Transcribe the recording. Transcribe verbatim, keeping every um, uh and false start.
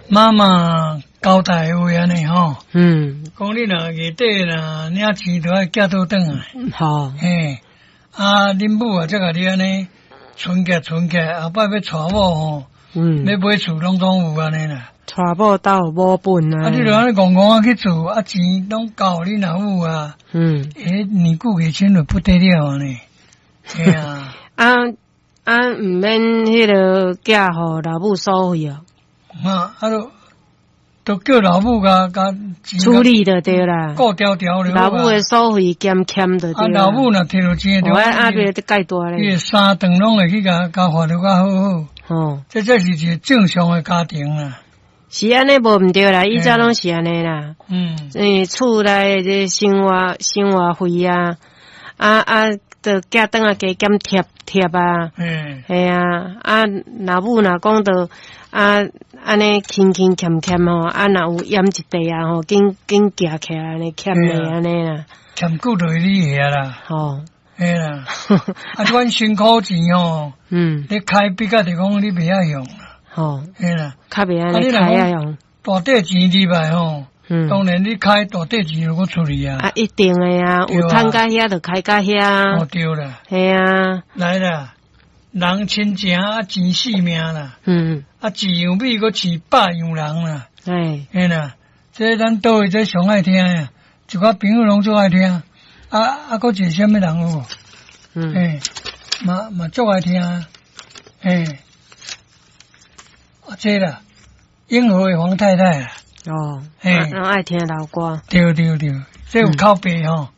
妈妈交代有安尼吼， 嗯， 讲你若月底若领钱，就要寄倒转来。 好， 嘿，啊，恁母啊，则甲你安尼存起存起，后摆要娶某吼， 嗯， 要买厝拢总有安尼啦。 娶某斗无本啊， 啊，你著安尼戆戆啊去做，啊钱拢交互你老母啊， 嗯， 诶，年久月深就不得了安尼。嘿啊， 啊啊，毋免迄个寄互老母收费哦， 啊，啊都都叫老母甲甲钱处理就对啦， 顾条条了。 老母的收费减欠就啊， 对啦。 老母若摕到钱， 我阿伯得介大伊咧， 个三顿拢会去甲甲花得较好好。 哦， 这这是一个正常的家庭啦。 是安尼无毋对啦，以前拢是安尼啦。 嗯， 诶，厝内这生活生活费啊，啊啊，着寄转啊加减贴贴啊， 嗯， 系啊，啊老母若讲着啊安尼轻轻欠欠吼，啊若有淹一地啊吼，紧紧夹起来安尼欠咧安尼啦， 欠久就会你下啦， 吼， 嘿啦。啊，阮辛苦钱吼， 嗯， 你开笔甲就讲你袂晓用啦， 吼， 嘿啦。 较袂安尼开啊用， 大底钱入来吼， 嗯， 当然你开大底钱就搁处理啊。 啊一定诶啊，有趁甲遐就开甲哦遐， 对啦， 系啊， 来啦，人亲情啊，钱死命啦， 嗯， 啊，一样米搁饲百样人啦。 哎， 嘿啦，这咱倒位这上爱听呀，一寡朋友拢最爱听，啊啊，搁一个什么人有无？ 嗯， 嘿，嘛嘛最爱听，嘿，啊这啦，英和的黄太太啊， 哦， 嘿啊爱听老歌， 对对对，这有靠背吼，